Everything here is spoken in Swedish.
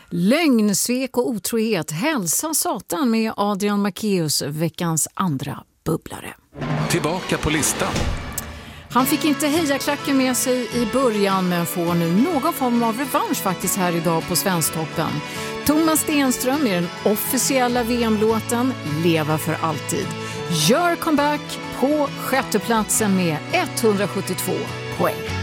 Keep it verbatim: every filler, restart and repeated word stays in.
Lögn, svek och otrohet. Hälsa satan med Adrian Macéus, veckans andra bubblare. Tillbaka på listan. Han fick inte hejaklacken med sig i början men får nu någon form av revansch faktiskt här idag på Svensktoppen. Thomas Stenström är den officiella V M-låten Leva för alltid. Gör comeback på sjätteplatsen med etthundrasjuttiotvå poäng.